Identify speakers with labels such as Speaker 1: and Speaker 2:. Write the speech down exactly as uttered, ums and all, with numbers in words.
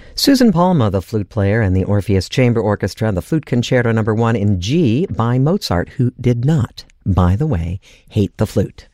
Speaker 1: Susan Palma, the flute player, and the Orpheus Chamber Orchestra, the Flute Concerto Number One in G by Mozart, who did not, by the way, hate the flute.